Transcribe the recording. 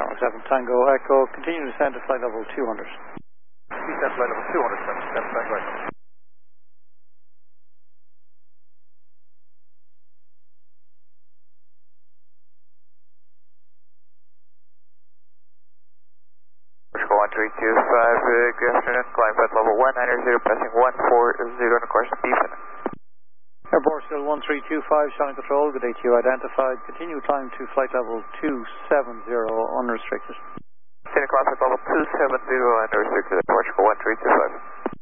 Alpha 7 Tango Echo, continue to descend to flight level 200. Descend flight level 200, 7 Tango Echo. Portugal 1325, good afternoon, climb flight level 190, passing 140 on the course Stephen. Airport still 1325, Shannon Control, good day to you identified. Continue climb to flight level 270, unrestricted. Continue climb flight level 270, unrestricted at Portugal 1325.